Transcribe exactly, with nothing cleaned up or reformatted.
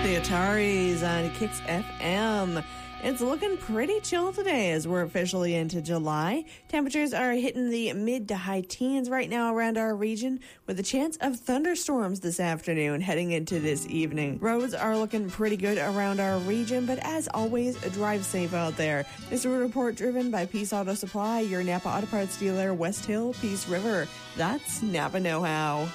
The Ataris on Kicks F M. It's looking pretty chill today as we're officially into July. Temperatures are hitting the mid to high teens right now around our region with a chance of thunderstorms this afternoon heading into this evening. Roads are looking pretty good around our region, but as always, drive safe out there. This is a report driven by Peace Auto Supply, your Napa Auto Parts dealer, West Hill, Peace River. That's Napa Know-How.